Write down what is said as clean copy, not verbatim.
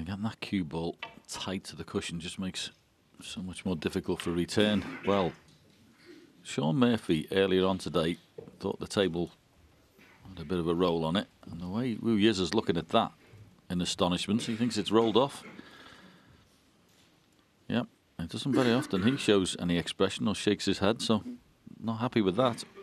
Again, that cue ball tight to the cushion just makes so much more difficult for return. Well, Shaun Murphy earlier on today thought the table had a bit of a roll on it, and the way Wu Yiz is looking at that in astonishment, he thinks it's rolled off. Yep, it doesn't very often he shows any expression or shakes his head, so not happy with that.